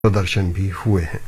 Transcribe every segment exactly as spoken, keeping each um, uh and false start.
प्रदर्शन भी हुए हैं।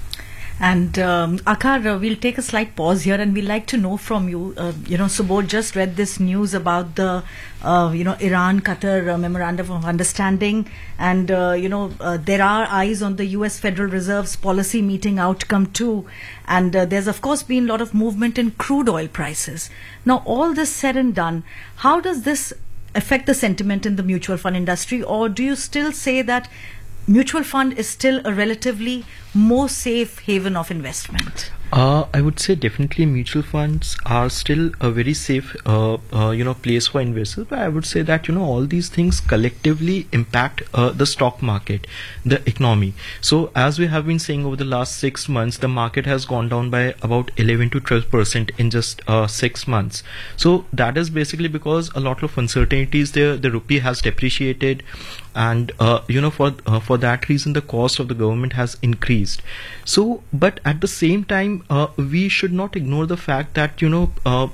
And um, Akar, uh, we'll take a slight pause here, and we'd like to know from you. Uh, you know, Subodh just read this news about the, uh, you know, Iran-Qatar uh, memorandum of understanding, and uh, you know, uh, there are eyes on the U S Federal Reserve's policy meeting outcome too. And uh, there's of course been a lot of movement in crude oil prices. Now, all this said and done, how does this affect the sentiment in the mutual fund industry, or do you still say that mutual fund is still a relatively more safe haven of investment? Uh, I would say definitely mutual funds are still a very safe, uh, uh, you know, place for investors. But I would say that, you know, all these things collectively impact uh, the stock market, the economy. So as we have been saying over the last six months, the market has gone down by about eleven to twelve percent in just uh, six months. So that is basically because a lot of uncertainties there. The rupee has depreciated, and uh, you know, for uh, for that reason, the cost of the government has increased. So, but at the same time, uh, we should not ignore the fact that, you know, uh,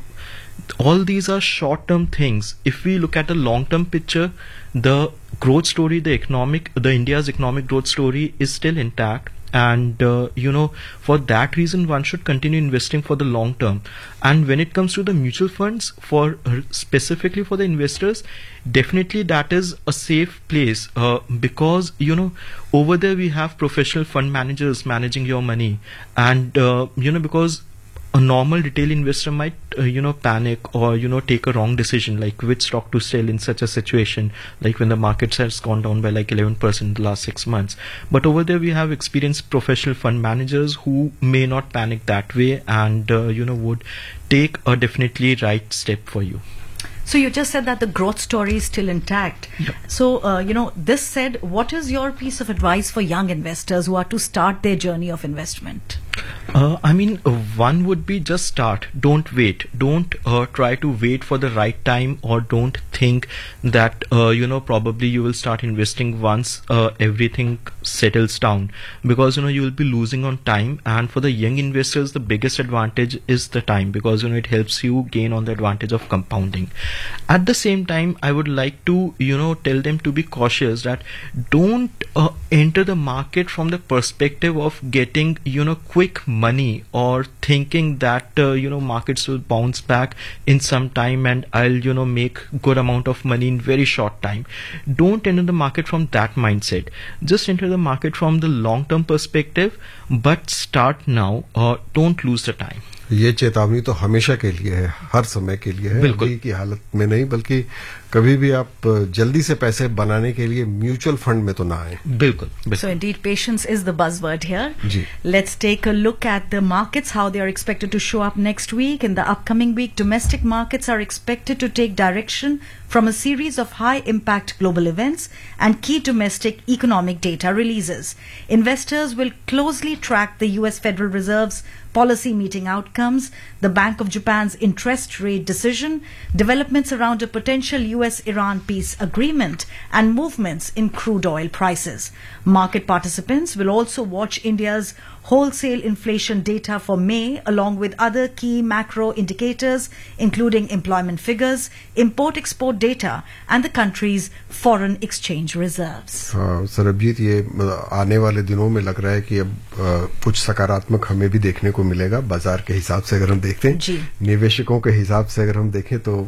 all these are short-term things. If we look at a long-term picture, the growth story, the economic, the India's economic growth story is still intact. And uh, you know, for that reason, one should continue investing for the long term. And when it comes to the mutual funds, for uh, specifically for the investors, definitely that is a safe place, uh, because, you know, over there we have professional fund managers managing your money, and uh, you know, because a normal retail investor might uh, you know, panic, or, you know, take a wrong decision, like which stock to sell in such a situation, like when the market has gone down by like eleven percent in the last six months. But over there we have experienced professional fund managers who may not panic that way, and uh, you know, would take a definitely right step for you. So you just said that the growth story is still intact. Yep. So, uh, you know, this said, what is your piece of advice for young investors who are to start their journey of investment? Uh, I mean, uh, one would be just start. Don't wait. Don't uh, try to wait for the right time, or don't think that, uh, you know, probably you will start investing once uh, everything settles down, because, you know, you will be losing on time. And for the young investors, the biggest advantage is the time, because, you know, it helps you gain on the advantage of compounding. At the same time, I would like to, you know, tell them to be cautious, that don't uh, enter the market from the perspective of getting, you know, quick money, or thinking that uh, you know, markets will bounce back in some time and I'll, you know, make good amount of money in very short time. Don't enter the market from that mindset. Just enter the market from the long term perspective, but start now, or don't lose the time. ये चेतावनी तो हमेशा के लिए है, हर समय के लिए है, अभी की हालत में नहीं, बल्कि कभी भी आप जल्दी से पैसे बनाने के लिए म्यूचुअल फंड में तो ना आए. बिल्कुल. So indeed, patience is the buzzword here. Ji. Let's take a look at the markets, how they are expected to show up next week. In the upcoming week, domestic markets are expected to take direction from a series of high-impact global events and key domestic economic data releases. Investors will closely track the U S Federal Reserve's policy meeting outcomes, the Bank of Japan's interest rate decision, developments around a potential U S Iran peace agreement, and movements in crude oil prices. Market participants will also watch India's wholesale inflation data for May, along with other key macro indicators, including employment figures, import-export data, and the country's foreign exchange reserves. हाँ, सरबजीत, ये आने वाले दिनों में लग रहा है कि अब आ, कुछ सकारात्मक हमें भी देखने को मिलेगा. बाजार के हिसाब से अगर हम देखते हैं, निवेशकों के हिसाब से अगर हम देखें, तो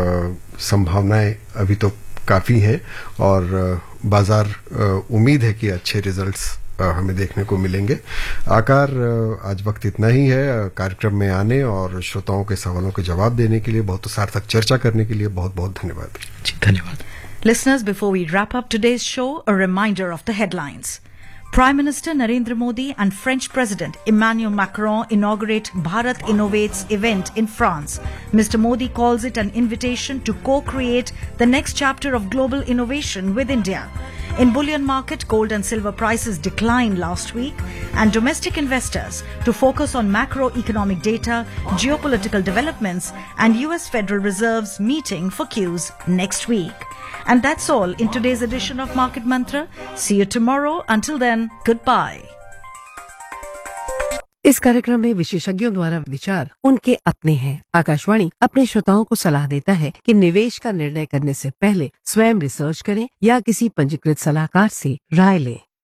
संभावनाएं अभी तो काफी हैं, और आ, बाजार आ, उम्मीद है कि अच्छे रिजल्ट्स हमें देखने को मिलेंगे. आकार, आज वक्त इतना ही है. कार्यक्रम में आने और श्रोताओं के सवालों के जवाब देने के लिए, बहुत सार्थक चर्चा करने के लिए बहुत बहुत धन्यवाद. जी, धन्यवाद. Listeners, before we wrap up today's show, a reminder of the headlines. Prime Minister Narendra Modi and French President Emmanuel Macron inaugurate Bharat Innovates event in France. Mister Modi calls it an invitation to co-create the next chapter of global innovation with India. In bullion market, gold and silver prices declined last week, and domestic investors to focus on macroeconomic data, geopolitical developments, and U S Federal Reserve's meeting for Qs next week. And that's all in today's edition of Market Mantra. See you tomorrow. Until then, goodbye. इस कार्यक्रम में विशेषज्ञों द्वारा विचार उनके अपने हैं. आकाशवाणी अपने श्रोताओं को सलाह देता है कि निवेश का निर्णय करने से पहले स्वयं रिसर्च करें या किसी पंजीकृत सलाहकार से राय लें.